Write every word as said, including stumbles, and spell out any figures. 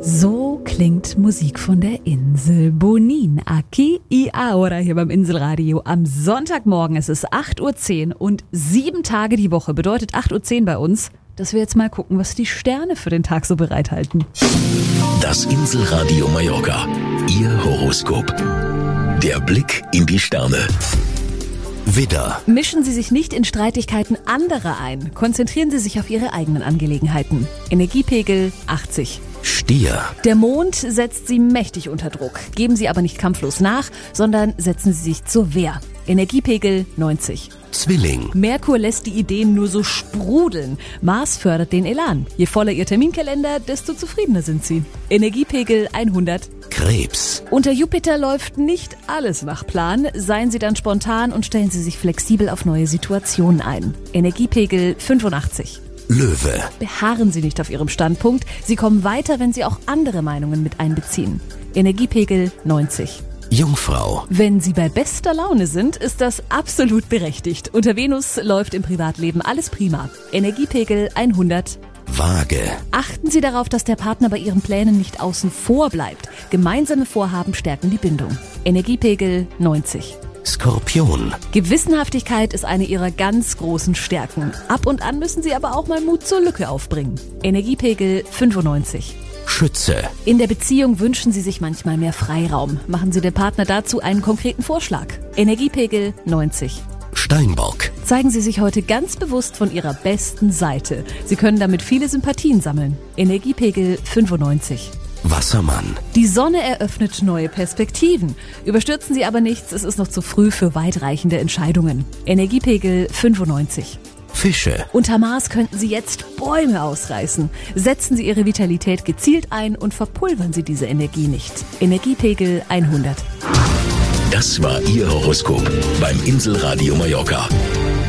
So klingt Musik von der Insel Bonin. Aquí y ahora hier beim Inselradio am Sonntagmorgen. Es ist acht Uhr zehn und sieben Tage die Woche. Bedeutet acht Uhr zehn bei uns, dass wir jetzt mal gucken, was die Sterne für den Tag so bereithalten. Das Inselradio Mallorca. Ihr Horoskop. Der Blick in die Sterne. Widder. Mischen Sie sich nicht in Streitigkeiten anderer ein. Konzentrieren Sie sich auf Ihre eigenen Angelegenheiten. Energiepegel achtzig. Stier. Der Mond setzt Sie mächtig unter Druck. Geben Sie aber nicht kampflos nach, sondern setzen Sie sich zur Wehr. Energiepegel neunzig. Zwilling. Merkur lässt die Ideen nur so sprudeln. Mars fördert den Elan. Je voller Ihr Terminkalender, desto zufriedener sind Sie. Energiepegel hundert. Krebs. Unter Jupiter läuft nicht alles nach Plan. Seien Sie dann spontan und stellen Sie sich flexibel auf neue Situationen ein. Energiepegel fünfundachtzig. Löwe. Beharren Sie nicht auf Ihrem Standpunkt. Sie kommen weiter, wenn Sie auch andere Meinungen mit einbeziehen. Energiepegel neunzig. Jungfrau. Wenn Sie bei bester Laune sind, ist das absolut berechtigt. Unter Venus läuft im Privatleben alles prima. Energiepegel hundert. Waage. Achten Sie darauf, dass der Partner bei Ihren Plänen nicht außen vor bleibt. Gemeinsame Vorhaben stärken die Bindung. Energiepegel neunzig. Skorpion. Gewissenhaftigkeit ist eine Ihrer ganz großen Stärken. Ab und an müssen Sie aber auch mal Mut zur Lücke aufbringen. Energiepegel fünfundneunzig. Schütze. In der Beziehung wünschen Sie sich manchmal mehr Freiraum. Machen Sie dem Partner dazu einen konkreten Vorschlag. Energiepegel neunzig. Steinbock. Zeigen Sie sich heute ganz bewusst von Ihrer besten Seite. Sie können damit viele Sympathien sammeln. Energiepegel fünfundneunzig. Wassermann. Die Sonne eröffnet neue Perspektiven. Überstürzen Sie aber nichts, es ist noch zu früh für weitreichende Entscheidungen. Energiepegel fünfundneunzig. Fische. Unter Mars könnten Sie jetzt Bäume ausreißen. Setzen Sie Ihre Vitalität gezielt ein und verpulvern Sie diese Energie nicht. Energiepegel hundert. Das war Ihr Horoskop beim Inselradio Mallorca.